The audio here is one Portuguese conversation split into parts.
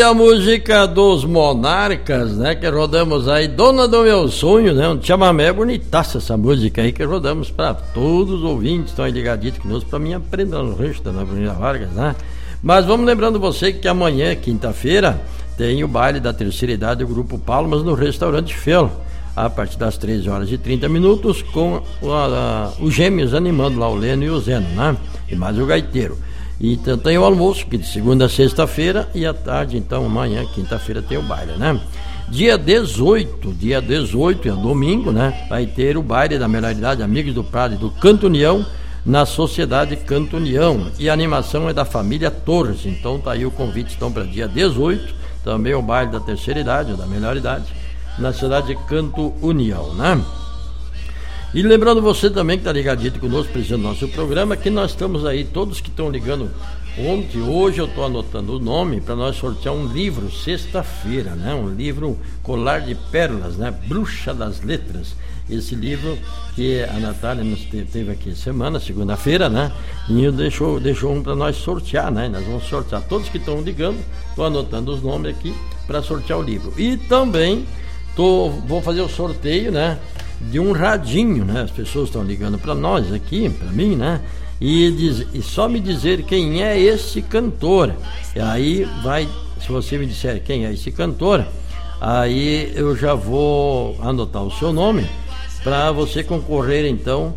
A música dos Monarcas, né, que rodamos aí, Dona do Meu Sonho, né, um chamamé bonitaça essa música aí que rodamos para todos os ouvintes que estão aí ligaditos conosco, para mim aprender no rancho da Avenida Vargas, né. Mas vamos lembrando você que amanhã, quinta-feira, tem o baile da terceira idade do Grupo Palmas no Restaurante Felo, a partir das 13h30, com os gêmeos animando lá, o Leno e o Zeno, né, e mais o gaiteiro. E então tem o almoço, que de segunda a sexta-feira, e à tarde, então, amanhã, quinta-feira, tem o baile, né? Dia 18, é domingo, né? Vai ter o baile da melhor idade, Amigos do Prado e do Canto União, na Sociedade Canto União. E a animação é da família Torres, então tá aí o convite, então, para dia 18, também o baile da terceira idade, ou da melhor idade, na cidade Canto União, né? E lembrando você também que está ligadinho conosco, precisando do nosso programa, que nós estamos aí, todos que estão ligando ontem, hoje eu estou anotando o nome para nós sortear um livro, sexta-feira, né? Um livro Colar de Pérolas, né? Bruxa das Letras. Esse livro que a Natália nos teve aqui semana, segunda-feira, né? E deixou um para nós sortear, né? Nós vamos sortear todos que estão ligando, estou anotando os nomes aqui para sortear o livro. E também vou fazer o sorteio, né? De um radinho, né? As pessoas estão ligando para nós aqui, para mim, né? E só me dizer quem é esse cantor. E aí se você me disser quem é esse cantor, aí eu já vou anotar o seu nome para você concorrer então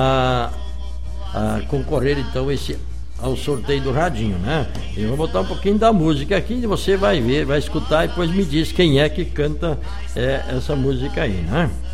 ao sorteio do radinho, né? Eu vou botar um pouquinho da música aqui e você vai ver, vai escutar e depois me diz quem é que canta essa música aí, né?